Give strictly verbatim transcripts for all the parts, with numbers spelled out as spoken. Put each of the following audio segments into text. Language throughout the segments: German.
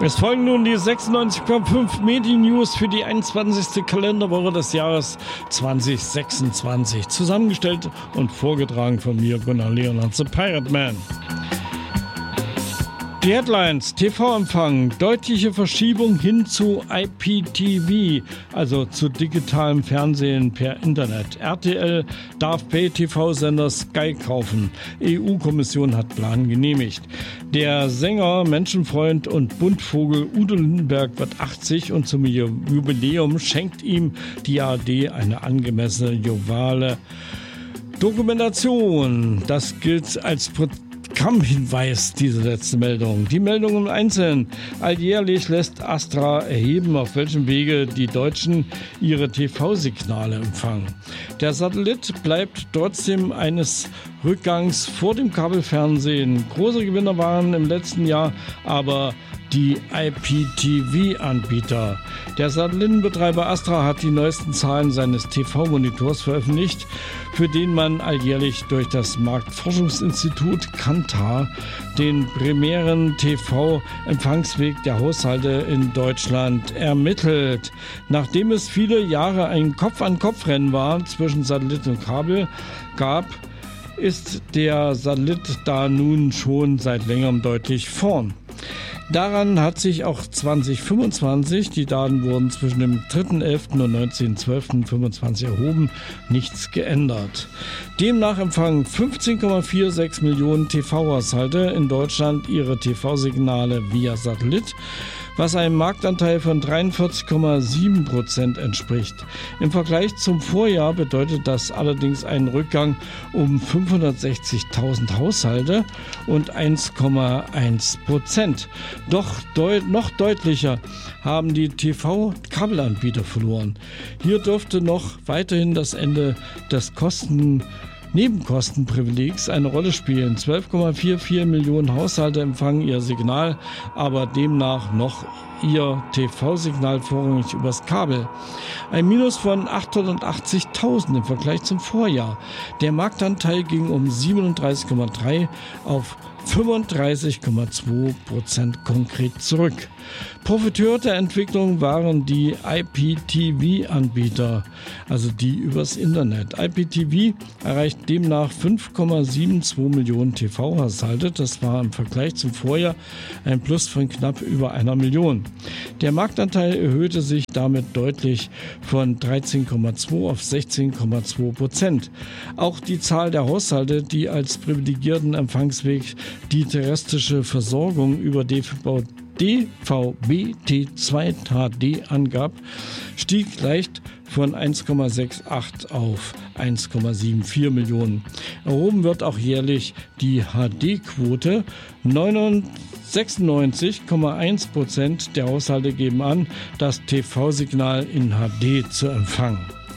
Es folgen nun die sechsundneunzig Komma fünf Medien-News für die einundzwanzigste Kalenderwoche des Jahres zwanzig sechsundzwanzig. Zusammengestellt und vorgetragen von mir, Gunnar Leonard, The Pirate Man. Die Headlines: T V-Empfang, deutliche Verschiebung hin zu I P T V, also zu digitalem Fernsehen per Internet. R T L darf Pay-T V-Sender Sky kaufen. E U-Kommission hat Plan genehmigt. Der Sänger, Menschenfreund und Buntvogel Udo Lindenberg wird achtzig und zum Jubiläum schenkt ihm die A R D eine angemessene jovale Dokumentation. Das gilt als Prozess. Kammhinweis, diese letzte Meldung. Die Meldung im Einzelnen. Alljährlich lässt Astra erheben, auf welchem Wege die Deutschen ihre T V-Signale empfangen. Der Satellit bleibt trotzdem eines Rückgangs vor dem Kabelfernsehen. Große Gewinner waren im letzten Jahr aber die I P T V-Anbieter. Der Satellitenbetreiber Astra hat die neuesten Zahlen seines T V-Monitors veröffentlicht, für den man alljährlich durch das Marktforschungsinstitut Kantar den primären T V-Empfangsweg der Haushalte in Deutschland ermittelt. Nachdem es viele Jahre ein Kopf-an-Kopf-Rennen war zwischen Satellit und Kabel gab, ist der Satellit da nun schon seit längerem deutlich vorn. Daran hat sich auch zwanzig fünfundzwanzig, die Daten wurden zwischen dem dritten elften und neunzehnten zwölften fünfundzwanzig erhoben, nichts geändert. Demnach empfangen fünfzehn Komma sechsundvierzig Millionen T V-Haushalte in Deutschland ihre T V-Signale via Satellit, was einem Marktanteil von dreiundvierzig Komma sieben Prozent entspricht. Im Vergleich zum Vorjahr bedeutet das allerdings einen Rückgang um fünfhundertsechzigtausend Haushalte und eins Komma eins Prozent. Doch deut- noch deutlicher haben die T V-Kabelanbieter verloren. Hier dürfte noch weiterhin das Ende des Kosten Nebenkostenprivilegs eine Rolle spielen. zwölf Komma vierundvierzig Millionen Haushalte empfangen ihr Signal, aber demnach noch ihr T V-Signal vorrangig übers Kabel. Ein Minus von achthundertachtzigtausend im Vergleich zum Vorjahr. Der Marktanteil ging um siebenunddreißig Komma drei auf fünfunddreißig Komma zwei Prozent konkret zurück. Profiteur der Entwicklung waren die I P T V-Anbieter, also die übers Internet. I P T V erreicht demnach fünf Komma zweiundsiebzig Millionen T V-Haushalte. Das war im Vergleich zum Vorjahr ein Plus von knapp über einer Million. Der Marktanteil erhöhte sich damit deutlich von dreizehn Komma zwei auf sechzehn Komma zwei Prozent. Auch die Zahl der Haushalte, die als privilegierten Empfangsweg die terrestrische Versorgung über D V B T zwei H D angab, stieg leicht von eins Komma achtundsechzig auf eins Komma vierundsiebzig Millionen. Erhoben wird auch jährlich die H D-Quote. sechsundneunzig Komma eins Prozent der Haushalte geben an, das T V-Signal in H D zu empfangen.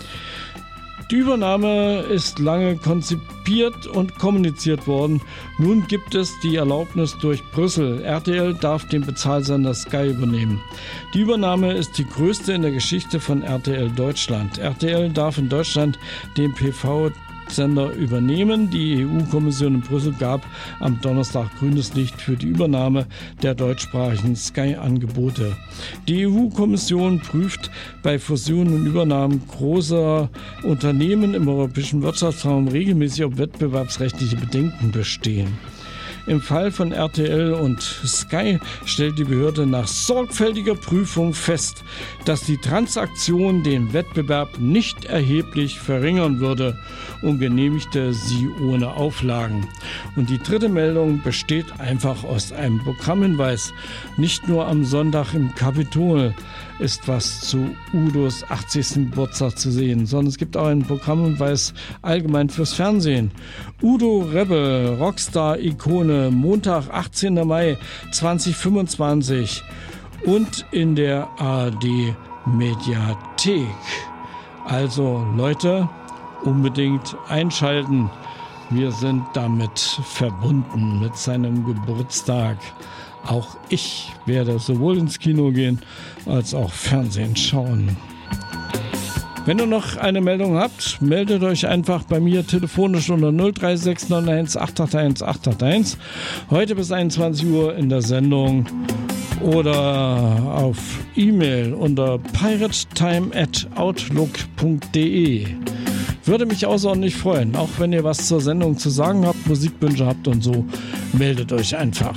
Die Übernahme ist lange konzipiert und kommuniziert worden. Nun gibt es die Erlaubnis durch Brüssel. R T L darf den Bezahlsender Sky übernehmen. Die Übernahme ist die größte in der Geschichte von R T L Deutschland. R T L darf in Deutschland den P V-Sender übernehmen. Die E U-Kommission in Brüssel gab am Donnerstag grünes Licht für die Übernahme der deutschsprachigen Sky-Angebote. Die E U-Kommission prüft bei Fusionen und Übernahmen großer Unternehmen im europäischen Wirtschaftsraum regelmäßig, ob wettbewerbsrechtliche Bedenken bestehen. Im Fall von R T L und Sky stellt die Behörde nach sorgfältiger Prüfung fest, dass die Transaktion den Wettbewerb nicht erheblich verringern würde und genehmigte sie ohne Auflagen. Und die dritte Meldung besteht einfach aus einem Programmhinweis. Nicht nur am Sonntag im Kapitol ist was zu Udos achtzigsten Geburtstag zu sehen, sondern es gibt auch einen Programmhinweis allgemein fürs Fernsehen. Udo Rebel, Rockstar-Ikone, Montag, achtzehnten Mai zweitausendfünfundzwanzig und in der A R D-Mediathek. Also Leute, unbedingt einschalten. Wir sind damit verbunden mit seinem Geburtstag. Auch ich werde sowohl ins Kino gehen, als auch Fernsehen schauen. Wenn ihr noch eine Meldung habt, meldet euch einfach bei mir telefonisch unter null drei sechs neun eins acht acht eins acht acht eins. Heute bis einundzwanzig Uhr in der Sendung oder auf E-Mail unter piratetime at outlook punkt de. Würde mich außerordentlich freuen, auch wenn ihr was zur Sendung zu sagen habt, Musikwünsche habt und so, meldet euch einfach.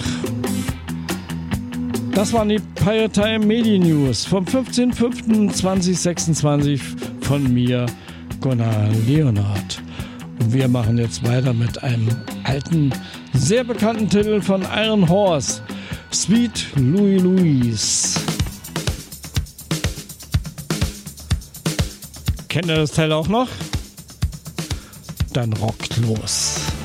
Das waren die Pirate Time Medien News vom fünfzehnten fünften zweitausendsechsundzwanzig von mir, Gunnar Leonhardt. Und wir machen jetzt weiter mit einem alten, sehr bekannten Titel von Iron Horse, Sweet Louie Louise. Kennt ihr das Teil auch noch? Dann rockt los.